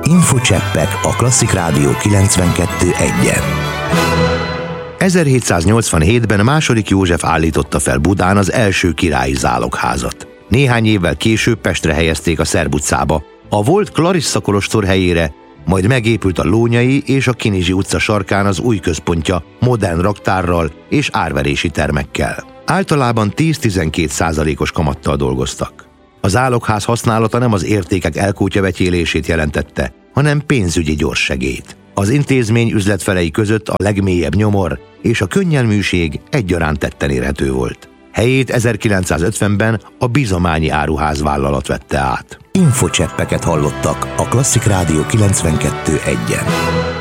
Infocseppek a Klasszik Rádió 92.1-en. 1787-ben Második József állította fel Budán az első királyi zálogházat. Néhány évvel később Pestre helyezték a Szerb utcába, a volt Clarissa kolostor helyére, majd megépült a Lónyai és a Kinizsi utca sarkán az új központja modern raktárral és árverési termekkel. Általában 10-12%-os kamattal dolgoztak. A zálogház használata nem az értékek elkútyavetélését jelentette, hanem pénzügyi gyorssegélyt. Az intézmény üzletfelei között a legmélyebb nyomor és a könnyelműség egyaránt tetten érhető volt. Helyét 1950-ben a Bizományi Áruház vállalat vette át. Infocseppeket hallottak a Klasszik Rádió 92.1-en.